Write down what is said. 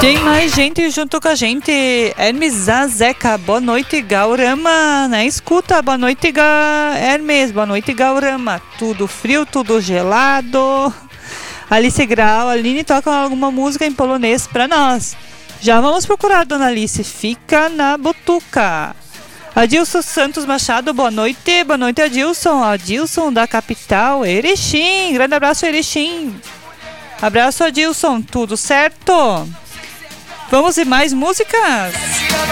Tem mais gente junto com a gente. Hermes Zazeca, boa noite, Gaurama. Na escuta, boa noite, Hermes, boa noite, Gaurama. Tudo frio, tudo gelado. Alice Grau, Aline toca alguma música em polonês pra nós. Já vamos procurar, dona Alice. Fica na butuca. Adilson Santos Machado, boa noite. Boa noite, Adilson. Adilson da capital, Erechim. Grande abraço, Erechim. Abraço, Adilson. Tudo certo? Vamos e mais músicas?